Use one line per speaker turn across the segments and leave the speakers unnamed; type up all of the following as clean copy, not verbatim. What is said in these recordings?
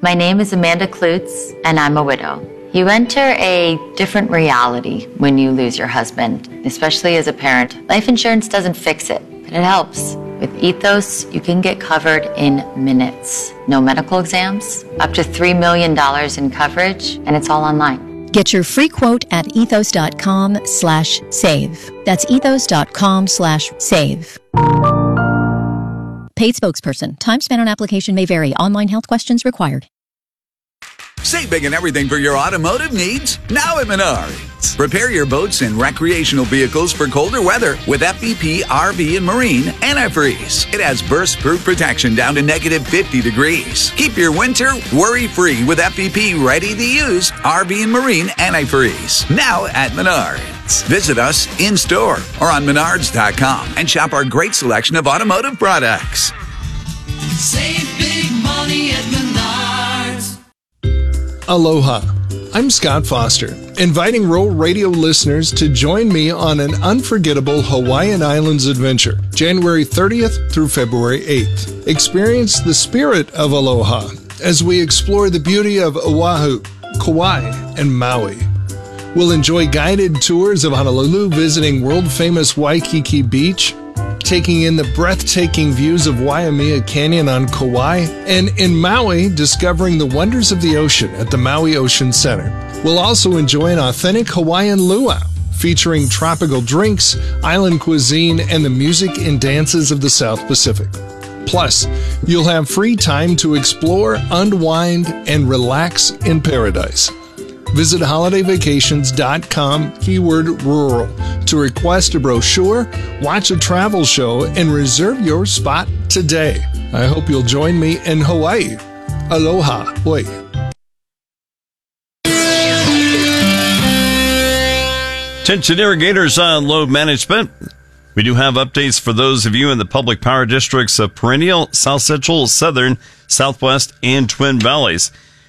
My name is Amanda Klutz, and I'm a widow. You enter a different reality when you lose your husband, especially as a parent. Life insurance doesn't fix it, but it helps. With Ethos, you can get covered in minutes. No medical exams, up to $3 million in coverage, and it's all online.
Get your free quote at ethos.com/save. That's ethos.com/save. Paid spokesperson. Time spent on application may vary. Online health questions required.
Save big and everything for your automotive needs now at Menards. Prepare your boats and recreational vehicles for colder weather with FVP RV and Marine Antifreeze. It has burst-proof protection down to negative 50 degrees. Keep your winter worry-free with FVP ready-to-use RV and Marine Antifreeze. Now at Menards. Visit us in-store or on Menards.com and shop our great selection of automotive products.
Save big money at Menards.
Aloha. I'm Scott Foster, inviting Rural Radio listeners to join me on an unforgettable Hawaiian Islands adventure, January 30th through February 8th. Experience the spirit of aloha as we explore the beauty of Oahu, Kauai, and Maui. We'll enjoy guided tours of Honolulu, visiting world-famous Waikiki Beach, taking in the breathtaking views of Waimea Canyon on Kauai, and in Maui, discovering the wonders of the ocean at the Maui Ocean Center. We'll also enjoy an authentic Hawaiian luau, featuring tropical drinks, island cuisine, and the music and dances of the South Pacific. Plus, you'll have free time to explore, unwind, and relax in paradise. Visit holidayvacations.com, keyword rural, to request a brochure, watch a travel show, and reserve your spot today. I hope you'll join me in Hawaii. Aloha. Hoi.
Attention irrigators on load management. We do have updates for those of you in the public power districts of Perennial, South Central, Southern, Southwest, and Twin Valleys.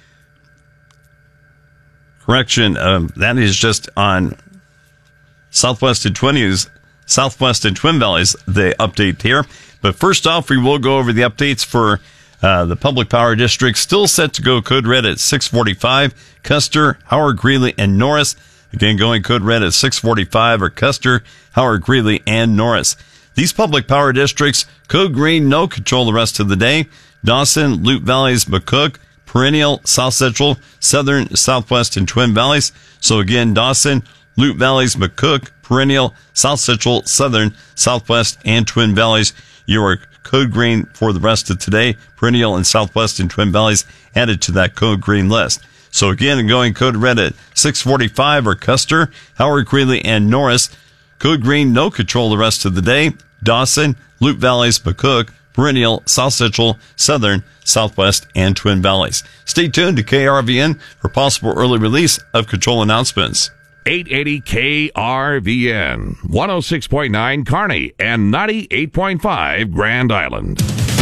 Correction, that is just on Southwest and Twin Valleys, the update here. But first off, we will go over the updates for the public power districts. Still set to go code red at 645, Custer, Howard, Greeley, and Norris. Again, going code red at 645 are Custer, Howard, Greeley, and Norris. These public power districts, code green, no control the rest of the day. Dawson, Loop Valleys, McCook, Perennial, South Central, Southern, Southwest, and Twin Valleys. So again, Dawson, Loop Valleys, McCook, Perennial, South Central, Southern, Southwest, and Twin Valleys. You are code green for the rest of today. Perennial and Southwest and Twin Valleys added to that code green list. So again, going code red at 645 are Custer, Howard, Greeley, and Norris. Code green, no control the rest of the day. Dawson, Loop Valleys, McCook, Perennial, South Central, Southern, Southwest, and Twin Valleys. Stay tuned to KRVN for possible early release of control announcements.
880 KRVN, 106.9 Kearney, and 98.5 Grand Island.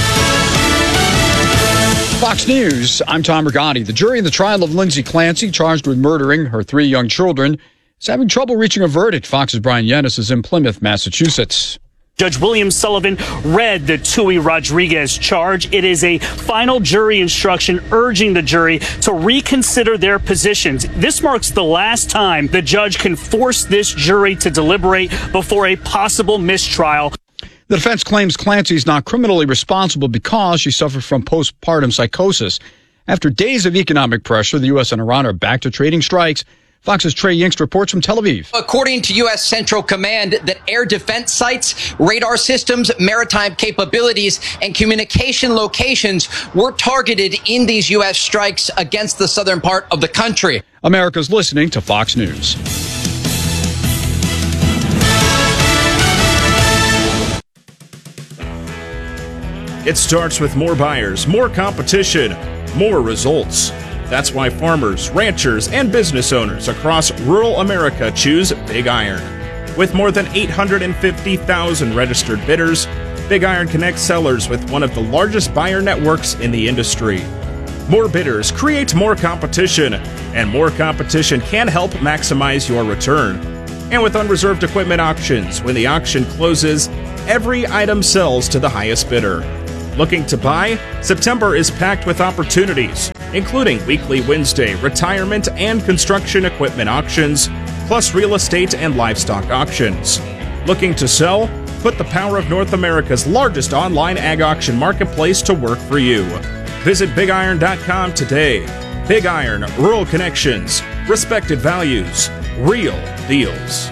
Fox News, I'm Tom Rigotti. The jury in the trial of Lindsay Clancy, charged with murdering her 3 young children, is having trouble reaching a verdict. Fox's Brian Yennis is in Plymouth, Massachusetts.
Judge William Sullivan read the Tui Rodriguez charge. It is a final jury instruction urging the jury to reconsider their positions. This marks the last time the judge can force this jury to deliberate before a possible mistrial.
The defense claims Clancy is not criminally responsible because she suffered from postpartum psychosis. After days of economic pressure, the U.S. and Iran are back to trading strikes. Fox's Trey Yingst reports from Tel Aviv.
According to U.S. Central Command, that air defense sites, radar systems, maritime capabilities, and communication locations were targeted in these U.S. strikes against the southern part of the country.
America's listening to Fox News.
It starts with more buyers, more competition, more results. That's why farmers, ranchers, and business owners across rural America choose Big Iron. With more than 850,000 registered bidders, Big Iron connects sellers with one of the largest buyer networks in the industry. More bidders create more competition, and more competition can help maximize your return. And with unreserved equipment auctions, when the auction closes, every item sells to the highest bidder. Looking to buy? September is packed with opportunities. including weekly Wednesday retirement and construction equipment auctions, plus real estate and livestock auctions. Looking to sell? Put the power of North America's largest online ag auction marketplace to work for you. Visit BigIron.com today. Big Iron, rural connections, respected values, real deals.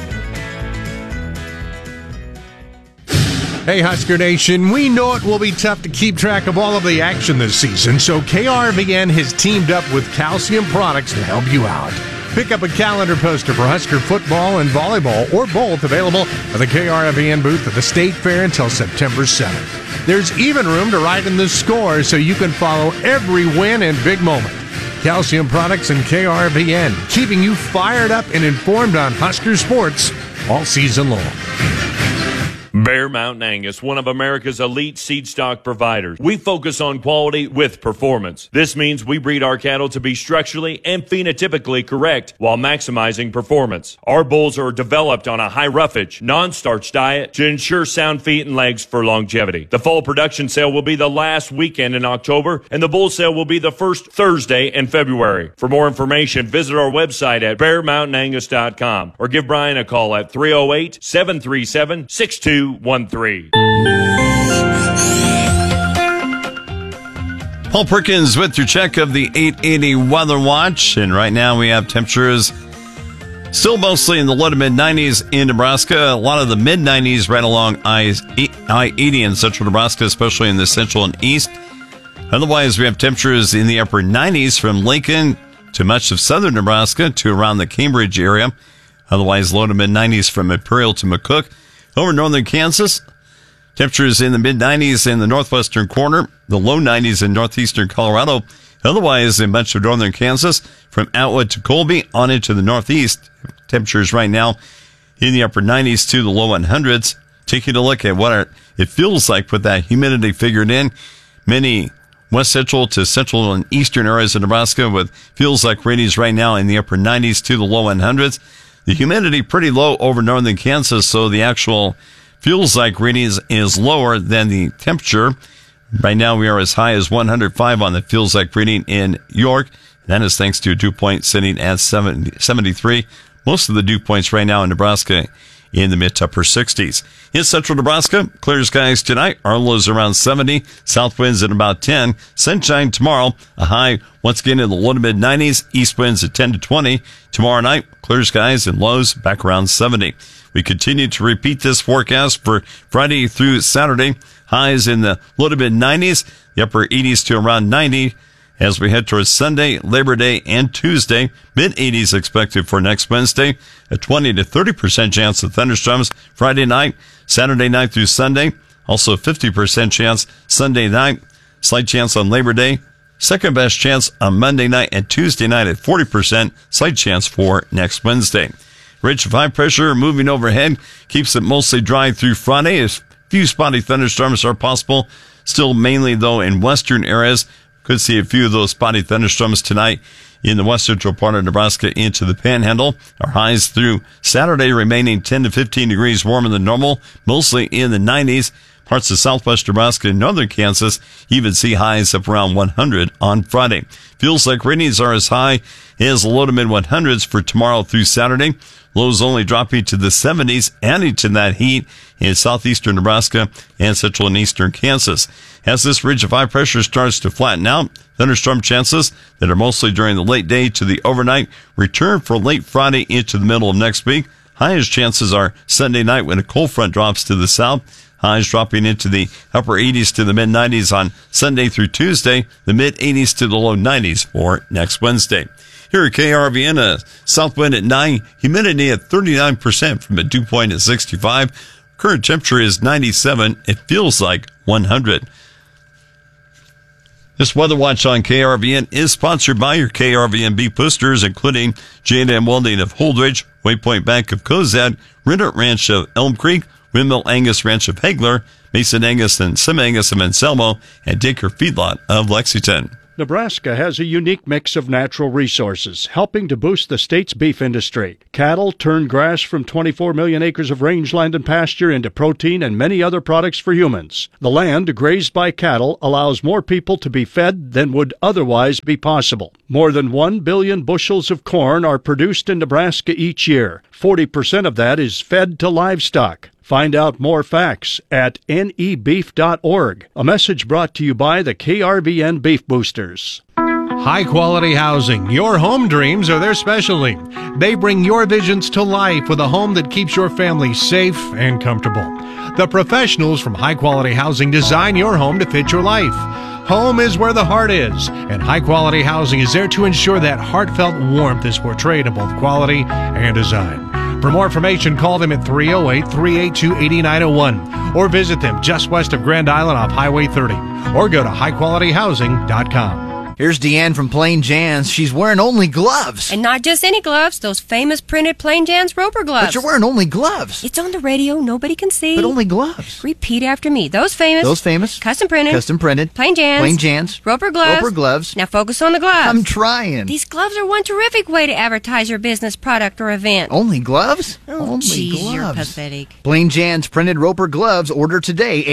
Hey, Husker Nation, we know it will be tough to keep track of all of the action this season, so KRVN has teamed up with Calcium Products to help you out. Pick up a calendar poster for Husker football and volleyball, or both, available at the KRVN booth at the State Fair until September 7th. There's even room to write in the score so you can follow every win and big moment. Calcium Products and KRVN, keeping you fired up and informed on Husker sports all season long.
Bear Mountain Angus, one of America's elite seed stock providers. We focus on quality with performance. This means we breed our cattle to be structurally and phenotypically correct while maximizing performance. Our bulls are developed on a high roughage, non-starch diet to ensure sound feet and legs for longevity. The fall production sale will be the last weekend in October, and the bull sale will be the first Thursday in February. For more information, visit our website at bearmountainangus.com or give Brian a call at 308-737-6213.
Paul Perkins with your check of the 880 Weather Watch. And right now we have temperatures still mostly in the low to mid-90s in Nebraska. A lot of the mid-90s right along I-80 in central Nebraska, especially in the central and east. Otherwise, we have temperatures in the upper 90s from Lincoln to much of southern Nebraska to around the Cambridge area. Otherwise, low to mid-90s from Imperial to McCook. Over northern Kansas, temperatures in the mid-90s in the northwestern corner, the low 90s in northeastern Colorado. Otherwise, in much of northern Kansas, from Atwood to Colby on into the northeast, temperatures right now in the upper 90s to the low 100s. Taking a look at what it feels like with that humidity figured in. Many west central to central and eastern areas of Nebraska with feels like readings right now in the upper 90s to the low 100s. The humidity pretty low over northern Kansas, so the actual feels like readings is lower than the temperature. Right now we are as high as 105 on the feels like reading in York. That is thanks to a dew point sitting at 73. Most of the dew points right now in Nebraska in the mid to upper 60s. In central Nebraska, clear skies tonight. Our lows around 70. South winds at about 10. Sunshine tomorrow. A high once again in the low to mid 90s. East winds at 10 to 20. Tomorrow night, clear skies and lows back around 70. We continue to repeat this forecast for Friday through Saturday. Highs in the low to mid 90s. The upper 80s to around 90. As we head towards Sunday, Labor Day, and Tuesday, mid-80s expected for next Wednesday, a 20 to 30% chance of thunderstorms Friday night, Saturday night through Sunday, also 50% chance Sunday night, slight chance on Labor Day, second best chance on Monday night and Tuesday night at 40%, slight chance for next Wednesday. Ridge of high pressure moving overhead keeps it mostly dry through Friday. A few spotty thunderstorms are possible, still mainly though in western areas. Could see a few of those spotty thunderstorms tonight in the west central part of Nebraska into the Panhandle. Our highs through Saturday remaining 10 to 15 degrees warmer than normal, mostly in the 90s. Parts of southwest Nebraska and northern Kansas even see highs up around 100 on Friday. Feels like readings are as high as the low to mid 100s for tomorrow through Saturday. Lows only dropping to the 70s, adding to that heat in southeastern Nebraska and central and eastern Kansas. As this ridge of high pressure starts to flatten out, thunderstorm chances that are mostly during the late day to the overnight return for late Friday into the middle of next week. Highest chances are Sunday night when a cold front drops to the south. Highs dropping into the upper 80s to the mid 90s on Sunday through Tuesday, the mid 80s to the low 90s for next Wednesday. Here at KRVN, a south wind at 9, humidity at 39% from a dew point at 65. Current temperature is 97. It feels like 100. This Weather Watch on KRVN is sponsored by your KRVN beef boosters, including J&M Welding of Holdridge, Waypoint Bank of Cozad, Riddert Ranch of Elm Creek, Windmill Angus Ranch of Hagler, Mason Angus and Sim Angus of Anselmo, and Daker Feedlot of Lexington.
Nebraska has a unique mix of natural resources, helping to boost the state's beef industry. Cattle turn grass from 24 million acres of rangeland and pasture into protein and many other products for humans. The land grazed by cattle allows more people to be fed than would otherwise be possible. More than 1 billion bushels of corn are produced in Nebraska each year. 40% of that is fed to livestock. Find out more facts at nebeef.org. A message brought to you by the KRVN Beef Boosters.
High-quality housing. Your home dreams are their specialty. They bring your visions to life with a home that keeps your family safe and comfortable. The professionals from High Quality Housing design your home to fit your life. Home is where the heart is, and High-Quality Housing is there to ensure that heartfelt warmth is portrayed in both quality and design. For more information, call them at 308-382-8901 or visit them just west of Grand Island off Highway 30 or go to highqualityhousing.com.
Here's Deanne from Plain Jan's. She's wearing only gloves.
And not just any gloves, those famous printed Plain Jan's Roper gloves.
But you're wearing only gloves.
It's on the radio, nobody can see.
But only gloves.
Repeat after me. Those famous. Custom printed. Plain Jan's. Roper gloves. Now focus on the gloves.
I'm trying.
These gloves are one terrific way to advertise your business, product, or event.
Only gloves?
Oh, geez, you're pathetic.
Plain Jan's printed Roper gloves. Order today.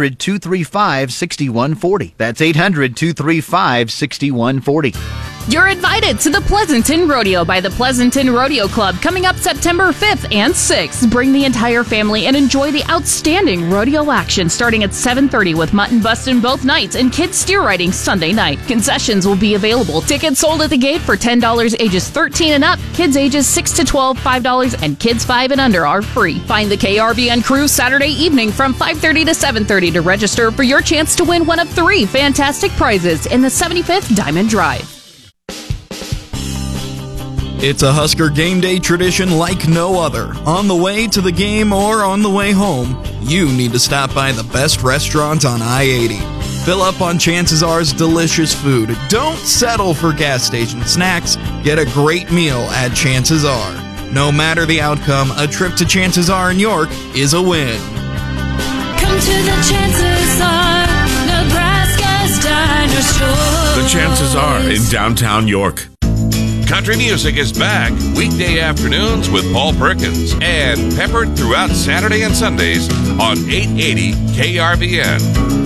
800-235-6140. That's 800-235-6140.
You're invited to the Pleasanton Rodeo by the Pleasanton Rodeo Club coming up September 5th and 6th. Bring the entire family and enjoy the outstanding rodeo action starting at 7:30 with mutton busting both nights and kids steer riding Sunday night. Concessions will be available. Tickets sold at the gate for $10 ages 13 and up, kids ages 6 to 12 $5, and kids 5 and under are free. Find the KRVN crew Saturday evening from 5:30 to 7:30 to register for your chance to win one of 3 fantastic prizes in the 75th Diamond Drive.
It's a Husker game day tradition like no other. On the way to the game or on the way home, you need to stop by the best restaurant on I-80. Fill up on Chances R's delicious food. Don't settle for gas station snacks. Get a great meal at Chances R. No matter the outcome, a trip to Chances R in York is a win.
Come to the Chances R, Nebraska's Diner Store.
The Chances Are in downtown York. Country music is back weekday afternoons with Paul Perkins and peppered throughout Saturday and Sundays on 880 KRVN.